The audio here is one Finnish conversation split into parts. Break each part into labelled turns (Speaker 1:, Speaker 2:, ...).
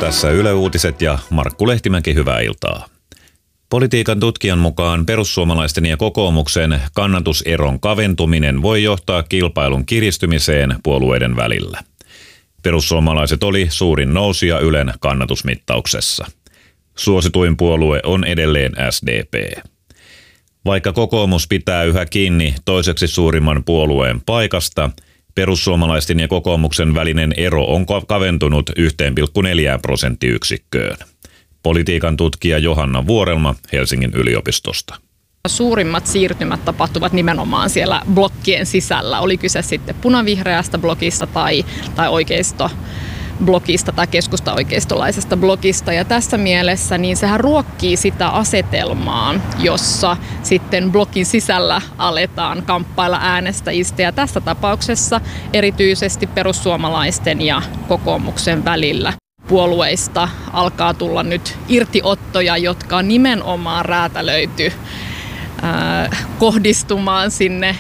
Speaker 1: Tässä Yle Uutiset ja Markku Lehtimäki, hyvää iltaa. Politiikan tutkijan mukaan perussuomalaisten ja kokoomuksen kannatuseron kaventuminen voi johtaa kilpailun kiristymiseen puolueiden välillä. Perussuomalaiset oli suurin nousija Ylen kannatusmittauksessa. Suosituin puolue on edelleen SDP. Vaikka kokoomus pitää yhä kiinni toiseksi suurimman puolueen paikasta, perussuomalaisten ja kokoomuksen välinen ero on kaventunut 1,4 prosenttiyksikköön. Politiikan tutkija Johanna Vuorelma Helsingin yliopistosta.
Speaker 2: Suurimmat siirtymät tapahtuvat nimenomaan siellä blokkien sisällä. Oli kyse sitten punavihreästä blokista tai oikeistoblokista tai keskusta-oikeistolaisesta blokista. Ja tässä mielessä niin sehän ruokkii sitä asetelmaa, jossa sitten blokin sisällä aletaan kamppailla äänestäjistä. Ja tässä tapauksessa erityisesti perussuomalaisten ja kokoomuksen välillä puolueista alkaa tulla nyt irtiottoja, jotka on nimenomaan räätälöity kohdistumaan sinne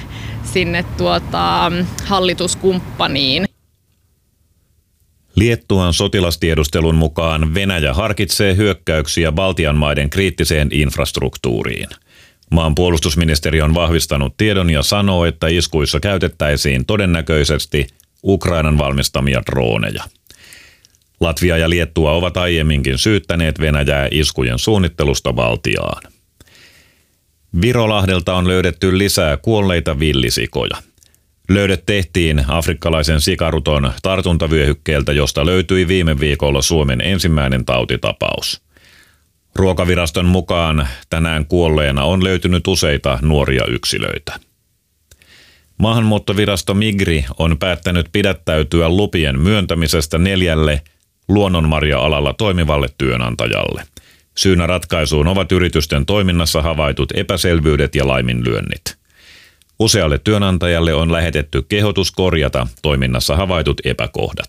Speaker 2: hallituskumppaniin.
Speaker 1: Liettuan sotilastiedustelun mukaan Venäjä harkitsee hyökkäyksiä Baltian maiden kriittiseen infrastruktuuriin. Maan puolustusministeri on vahvistanut tiedon ja sanoo, että iskuissa käytettäisiin todennäköisesti Ukrainan valmistamia drooneja. Latvia ja Liettua ovat aiemminkin syyttäneet Venäjää iskujen suunnittelusta Baltiaan. Virolahdelta on löydetty lisää kuolleita villisikoja. Löydöt tehtiin afrikkalaisen sikaruton tartuntavyöhykkeeltä, josta löytyi viime viikolla Suomen ensimmäinen tautitapaus. Ruokaviraston mukaan tänään kuolleena on löytynyt useita nuoria yksilöitä. Maahanmuuttovirasto Migri on päättänyt pidättäytyä lupien myöntämisestä 4 luonnonmarja-alalla toimivalle työnantajalle. Syynä ratkaisuun ovat yritysten toiminnassa havaitut epäselvyydet ja laiminlyönnit. Usealle työnantajalle on lähetetty kehotus korjata toiminnassa havaitut epäkohdat.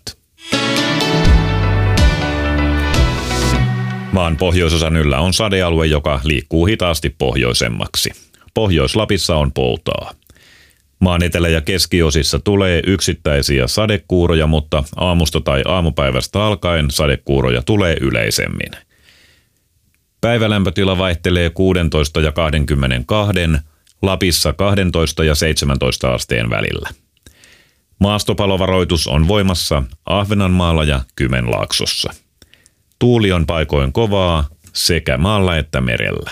Speaker 1: Maan pohjoisosan yllä on sadealue, joka liikkuu hitaasti pohjoisemmaksi. Pohjois-Lapissa on poutaa. Maan etelä- ja keskiosissa tulee yksittäisiä sadekuuroja, mutta aamusta tai aamupäivästä alkaen sadekuuroja tulee yleisemmin. Päivälämpötila vaihtelee 16 ja 22, Lapissa 12 ja 17 asteen välillä. Maastopalovaroitus on voimassa Ahvenanmaalla ja Kymenlaaksossa. Tuuli on paikoin kovaa sekä maalla että merellä.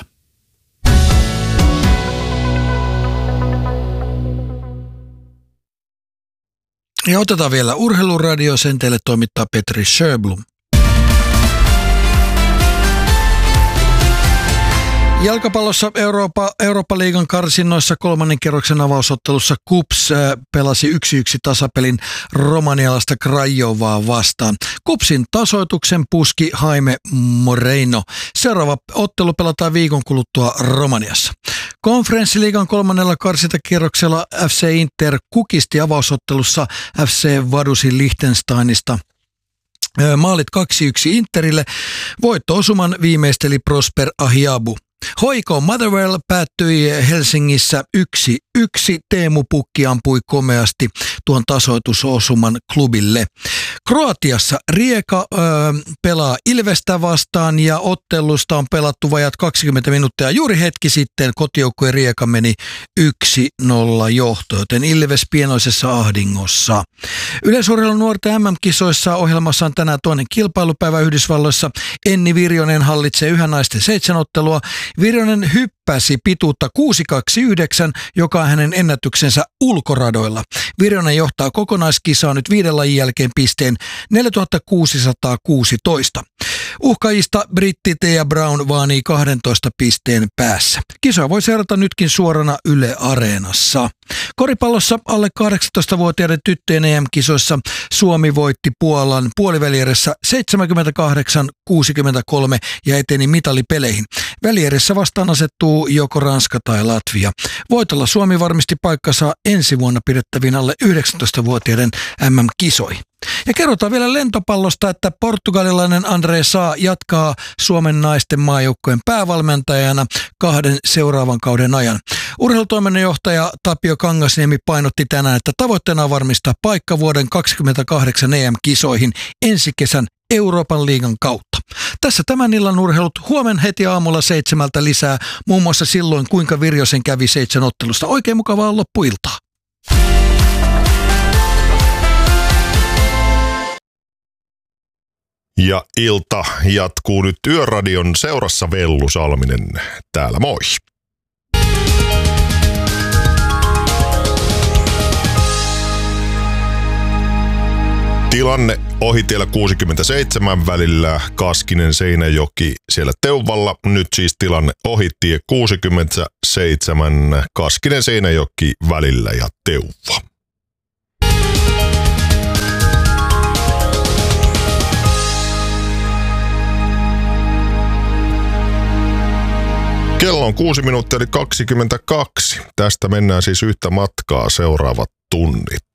Speaker 3: Ja otetaan vielä Urheiluradio, sen teille toimittaa Petri Sjöblom. Jalkapallossa Eurooppa-liigan karsinnoissa 3. kerroksen avausottelussa KuPS pelasi 1-1 tasapelin romanialaista Craiovaa vastaan. KuPSin tasoituksen puski Jaime Moreno. Seuraava ottelu pelataan viikon kuluttua Romaniassa. Konferenssiliigan 3. karsintakierroksella FC Inter kukisti avausottelussa FC Vadusin Liechtensteinista. Maalit 2-1 Interille. Voitto-osuman viimeisteli Prosper Ahiabu. HJK Motherwell päättyi Helsingissä 1-1. Teemu Pukki ampui komeasti tuon tasoitusosuman klubille. Kroatiassa Rijeka pelaa Ilvestä vastaan ja ottelusta on pelattu vajat 20 minuuttia. Juuri hetki sitten kotijoukkueen Rijeka meni 1-0 johtoon, joten Ilves pienoisessa ahdingossa. Yleisurheilun nuorten MM-kisoissa ohjelmassa on tänään toinen kilpailupäivä Yhdysvalloissa. Enni Virjonen hallitsee yhä naisten 7 ottelua. Virjonen hyppäsi pituutta 6.29, joka on hänen ennätyksensä ulkoradoilla. Virjonen johtaa kokonaiskisaa nyt 5 lajin jälkeen pisteen 4616. Uhkajista britti Thea Brown vaanii 12 pisteen päässä. Kisoa voi seurata nytkin suorana Yle Areenassa. Koripallossa alle 18-vuotiaiden tyttöjen EM-kisoissa Suomi voitti Puolan puolivälierässä 78-63 ja eteni mitalipeleihin. Välierässä vastaan asettuu joko Ranska tai Latvia. Voitolla Suomi varmisti paikkansa ensi vuonna pidettäviin alle 19-vuotiaiden MM-kisoihin. Ja kerrotaan vielä lentopallosta, että portugalilainen André Saa jatkaa Suomen naisten maajoukkojen päävalmentajana 2 seuraavan kauden ajan. Urheilutoiminnanjohtaja Tapio Kangasniemi painotti tänään, että tavoitteena on varmistaa paikka vuoden 2028 EM-kisoihin ensi kesän Euroopan liigan kautta. Tässä tämän illan urheilut. Huomen heti aamulla 7 lisää, muun muassa silloin kuinka Virjosen kävi 7 ottelusta. Oikein mukavaa loppuiltaa.
Speaker 4: Ja ilta jatkuu nyt Yöradion seurassa. Vellu Salminen täällä, moi! Tilanne ohitiellä 67 välillä Kaskinen-Seinäjoki siellä Teuvalla. Nyt siis tilanne ohitie 67 Kaskinen-Seinäjoki välillä ja Teuva. Kello on 6 minuuttia eli 22. Tästä mennään siis yhtä matkaa seuraavat tunnit.